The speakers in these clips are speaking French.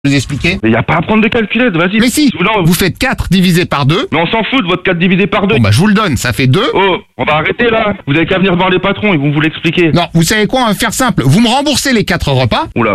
Je vous expliquer. Mais y a pas à prendre de calculette, vas-y. Mais si, Je vous l'envoie. vous faites 4 divisé par 2. Mais on s'en fout de votre 4 divisé par 2. Bon bah je vous le donne, ça fait 2. Oh, on va arrêter là. Vous avez qu'à venir voir les patrons, ils vont vous l'expliquer. Non, vous savez quoi, on va faire simple. Vous me remboursez les 4 repas. Oula.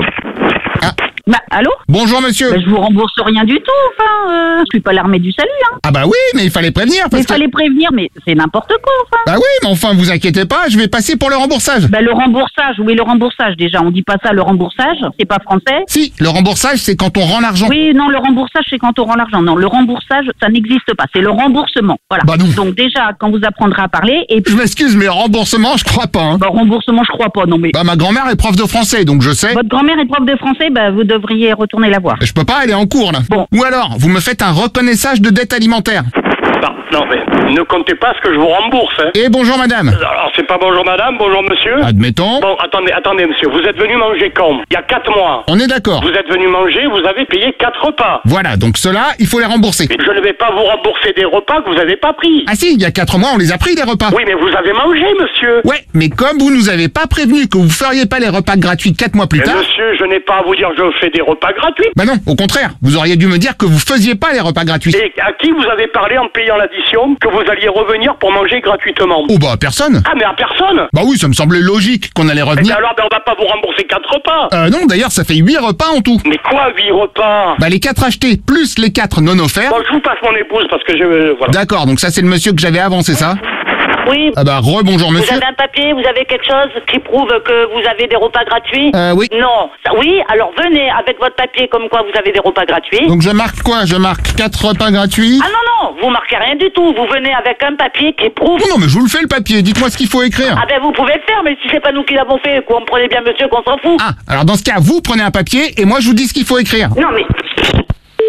Bah, allô? Bonjour monsieur. Bah, je vous rembourse rien du tout, enfin, je suis pas l'armée du salut, hein. Ah bah oui, mais il fallait prévenir Mais parce il que... fallait prévenir, mais c'est n'importe quoi, enfin. Bah oui, mais enfin vous inquiétez pas, je vais passer pour le remboursage. Bah, le remboursage, oui, le remboursage, déjà, on dit pas ça, le remboursage, c'est pas français. Si, le remboursage c'est quand on rend l'argent. Oui, non, le remboursage, c'est quand on rend l'argent. Non, le remboursage, ça n'existe pas, c'est le remboursement, voilà. Bah non. Donc déjà, quand vous apprendrez à parler, et puis, Je m'excuse, mais remboursement, je crois pas. Hein. bah, remboursement, je crois pas, non, mais... Bah ma grand-mère est prof de français, donc je sais. Votre grand-mère est prof de français, bah, vous devriez retourner la voir. Je peux pas, elle est en cours là. Bon. Ou alors, vous me faites un reconnaissage de dette alimentaire. Non, mais ne comptez pas ce que je vous rembourse. Hein. Et bonjour madame. Alors, c'est pas bonjour madame, bonjour monsieur. Admettons. Bon, attendez monsieur, vous êtes venu manger quand? Il y a 4 mois. On est d'accord. Vous êtes venu manger, vous avez payé 4 repas. Voilà, donc ceux-là, il faut les rembourser. Mais je ne vais pas vous rembourser des repas que vous n'avez pas pris. Ah si, il y a 4 mois, on les a pris les repas. Oui, mais vous avez mangé, monsieur. Ouais, mais comme vous nous avez pas prévenu que vous feriez pas les repas gratuits 4 mois plus Mais tard... monsieur, je n'ai pas à vous dire que je fais des repas gratuits. Bah non, au contraire, vous auriez dû me dire que vous faisiez pas les repas gratuits. Et à qui vous avez parlé en payant l'addition que vous alliez revenir pour manger gratuitement? Oh bah personne. Ah, mais à personne. Bah oui, ça me semblait logique qu'on allait Et revenir. alors, ben, on va pas vous rembourser 4 repas. Non, d'ailleurs, ça fait 8 repas en tout. Mais quoi, 8 repas? Bah les 4 achetés, plus les 4 non offerts. Bon, je vous passe mon épouse parce que voilà. D'accord, donc ça c'est le monsieur que j'avais avant, c'est ça? Oui, Ah bah rebonjour vous monsieur. avez un papier, vous avez quelque chose qui prouve que vous avez des repas gratuits? Oui. Non. Oui, alors venez avec votre papier comme quoi vous avez des repas gratuits. Donc je marque quoi? Je marque 4 repas gratuits. Ah non, vous marquez rien du tout. Vous venez avec un papier qui prouve... Oh non mais je vous le fais le papier, dites-moi ce qu'il faut écrire. Ah ben vous pouvez le faire, mais si c'est pas nous qui l'avons fait, comprenez bien monsieur qu'on s'en fout. Ah, alors dans ce cas, vous prenez un papier et moi je vous dis ce qu'il faut écrire. Non mais